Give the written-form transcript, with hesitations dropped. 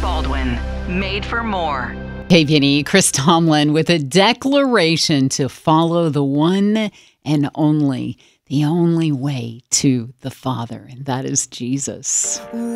Baldwin, Made for More. KPNE, Chris Tomlin with a declaration to follow the one and only, the only way to the Father, and that is Jesus.